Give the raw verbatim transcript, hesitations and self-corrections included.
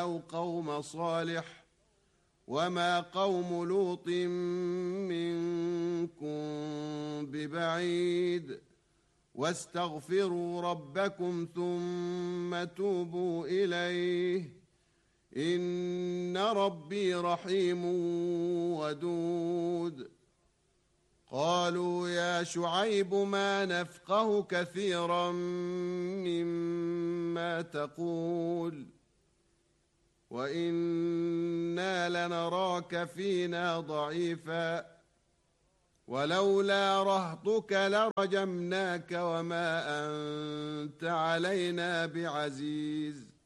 أو قوم صالح وما قوم لوط منكم ببعيد واستغفروا ربكم ثم توبوا إليه إن ربي رحيم ودود. قالوا يا شعيب ما نفقه كثيرا مما تقول وإنا لنراك فينا ضعيفا ولولا رهطك لرجمناك وما أنت علينا بعزيز.